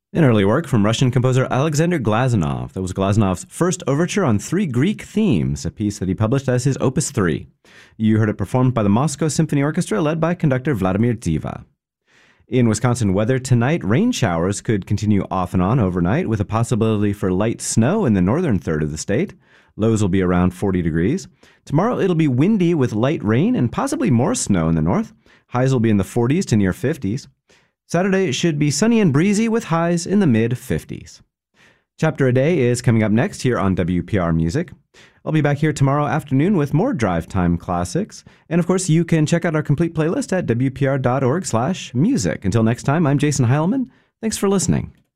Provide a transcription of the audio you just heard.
An early work from Russian composer Alexander Glazunov. That was Glazunov's first overture on three Greek themes, a piece that he published as his Opus 3. You heard it performed by the Moscow Symphony Orchestra, led by conductor Vladimir Dziva. In Wisconsin weather tonight, rain showers could continue off and on overnight, with a possibility for light snow in the northern third of the state. Lows will be around 40 degrees. Tomorrow it'll be windy with light rain and possibly more snow in the north. Highs will be in the 40s to near 50s. Saturday should be sunny and breezy with highs in the mid-50s. Chapter a Day is coming up next here on WPR Music. I'll be back here tomorrow afternoon with more Drive Time classics. And of course, you can check out our complete playlist at WPR.org/music. Until next time, I'm Jason Heilman. Thanks for listening.